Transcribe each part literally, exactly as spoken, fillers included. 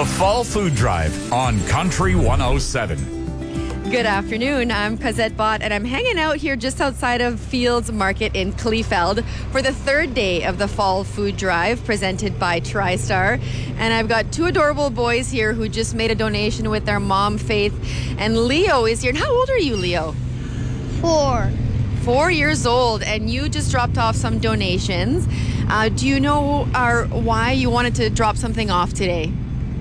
The Fall Food Drive on Country one oh seven. Good afternoon. I'm Cosette Bott, and I'm hanging out here just outside of Fields Market in Kleefeld for the third day of the Fall Food Drive presented by TriStar. And I've got two adorable boys here who just made a donation with their mom, Faith. And Leo is here. And how old are you, Leo? Four. Four years old, and you just dropped off some donations. Uh, do you know uh, why you wanted to drop something off today?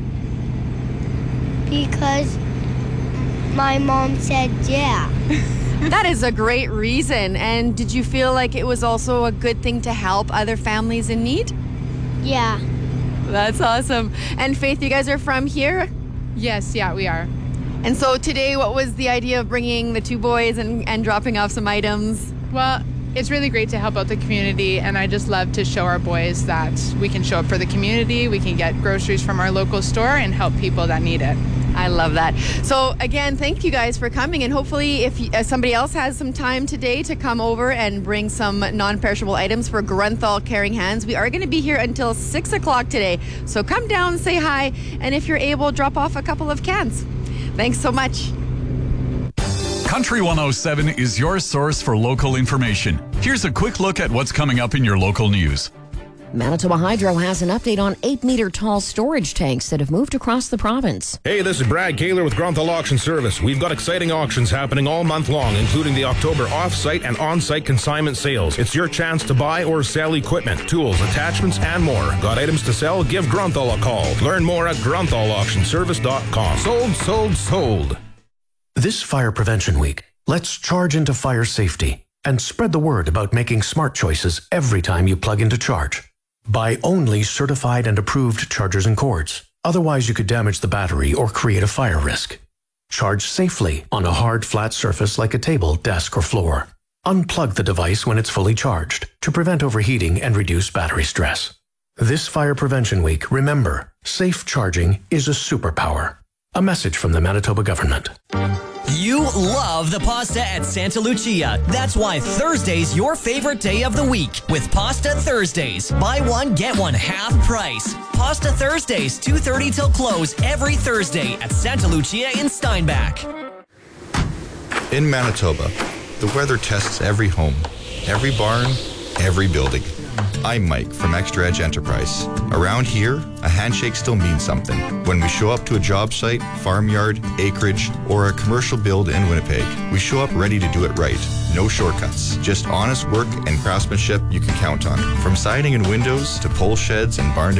Because my mom said yeah. That is a great reason. And did you feel like it was also a good thing to help other families in need? Yeah. That's awesome. And Faith, you guys are from here? Yes, yeah, we are. And so today, what was the idea of bringing the two boys and, and dropping off some items? Well, it's really great to help out the community, and I just love to show our boys that we can show up for the community, we can get groceries from our local store and help people that need it. I love that. So again, thank you guys for coming, and hopefully if uh, somebody else has some time today to come over and bring some non-perishable items for Grunthal Caring Hands, we are going to be here until six o'clock today. So come down, say hi, and if you're able, drop off a couple of cans. Thanks so much. Country one oh seven is your source for local information. Here's a quick look at what's coming up in your local news. Manitoba Hydro has an update on eight-meter tall storage tanks that have moved across the province. Hey, this is Brad Kaler with Grunthal Auction Service. We've got exciting auctions happening all month long, including the October off-site and on-site consignment sales. It's your chance to buy or sell equipment, tools, attachments, and more. Got items to sell? Give Grunthal a call. Learn more at grunthal auction service dot com. Sold, sold, sold. This Fire Prevention Week, let's charge into fire safety and spread the word about making smart choices every time you plug into charge. Buy only certified and approved chargers and cords. Otherwise, you could damage the battery or create a fire risk. Charge safely on a hard, flat surface like a table, desk, or floor. Unplug the device when it's fully charged to prevent overheating and reduce battery stress. This Fire Prevention Week, remember, safe charging is a superpower. A message from the Manitoba government. You love the pasta at Santa Lucia. That's why Thursday's your favorite day of the week with Pasta Thursdays. Buy one, get one half price. Pasta Thursdays, two thirty till close every Thursday at Santa Lucia in Steinbach. In Manitoba, the weather tests every home, every barn, every building. I'm Mike from Extra Edge Enterprise. Around here, a handshake still means something. When we show up to a job site, farmyard, acreage, or a commercial build in Winnipeg, we show up ready to do it right. No shortcuts, just honest work and craftsmanship you can count on. From siding and windows to pole sheds and barn